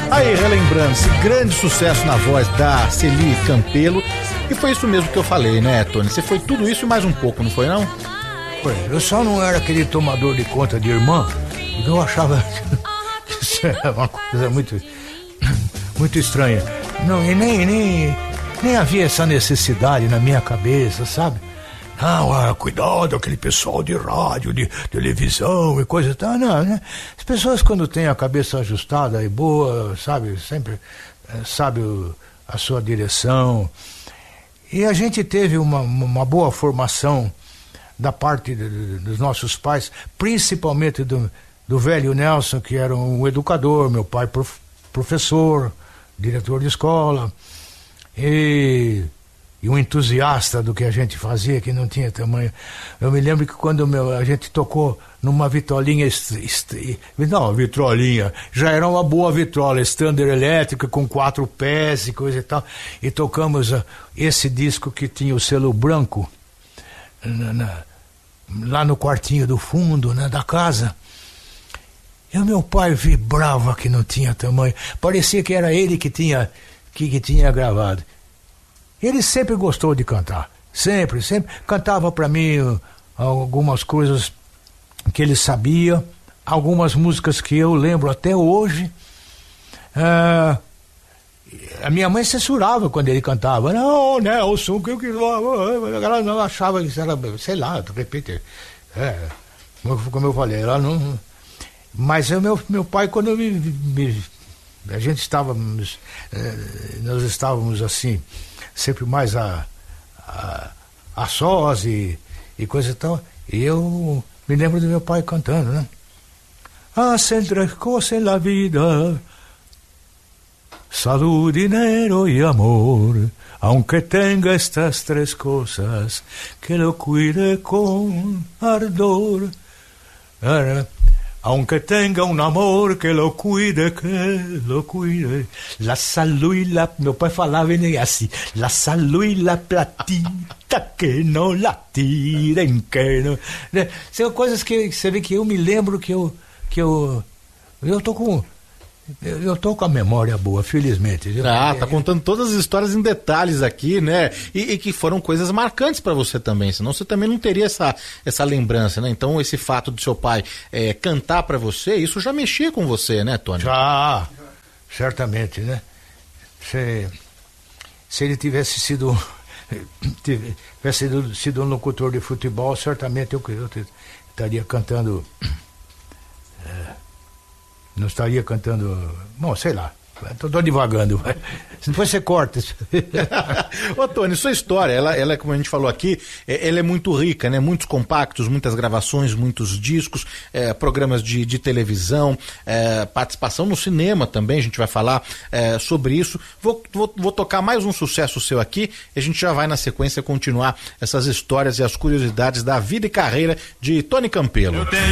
Aí, relembrando esse grande sucesso na voz da Celi Campelo, e foi isso mesmo que eu falei, né, Tony? Você foi tudo isso e mais um pouco, não foi não? Foi, eu só não era aquele tomador de conta de irmã, porque eu achava que isso era uma coisa muito estranha. Não, e nem havia essa necessidade na minha cabeça, sabe? Não, cuidado, aquele pessoal de rádio, de televisão e coisa e tal. Não, né? As pessoas, quando têm a cabeça ajustada e boa, sabe, sempre sabe a sua direção. E a gente teve uma boa formação da parte dos nossos pais, principalmente do velho Nelson, que era um educador, meu pai professor, diretor de escola, e um entusiasta do que a gente fazia, que não tinha tamanho. Eu me lembro que quando a gente tocou numa vitrolinha, não, vitrolinha, já era uma boa vitrola, standard elétrica, com 4 pés e coisa e tal, e tocamos esse disco que tinha o selo branco, lá no quartinho do fundo, né, da casa. E o meu pai vibrava que não tinha tamanho, parecia que era ele que tinha gravado. Ele sempre gostou de cantar, sempre cantava para mim algumas coisas que ele sabia, algumas músicas que eu lembro até hoje. A minha mãe censurava quando ele cantava. Não, Nelson, que ela não achava que isso era, sei lá, de repente, como eu falei, ela não. Mas meu pai, quando a gente estávamos, nós estávamos assim, sempre mais a sós e coisa e tal, e eu me lembro do meu pai cantando, né? Hacen 3 cosas en la vida, salud, dinero y amor, aunque tenga estas 3 cosas, que lo cuide con ardor. Aunque tenga un amor que lo cuide, la salud y la... Meu pai falava assim, la salud y la platita que no la tiren, que no... São coisas que você vê que eu me lembro que eu tô com a memória boa, felizmente. Tá contando todas as histórias em detalhes aqui, né? E que foram coisas marcantes para você também, senão você também não teria essa lembrança, né? Então esse fato do seu pai cantar para você, isso já mexia com você, né, Tony? Já, certamente, né? Se ele tivesse sido um locutor de futebol, certamente eu estaria cantando... Não estaria cantando... Bom, sei lá. Tô divagando. Depois você corta. Ô, Tony, sua história, ela, como a gente falou aqui, ela é muito rica, né? Muitos compactos, muitas gravações, muitos discos, programas de televisão, participação no cinema também, a gente vai falar sobre isso. Vou tocar mais um sucesso seu aqui e a gente já vai na sequência continuar essas histórias e as curiosidades da vida e carreira de Tony Campelo.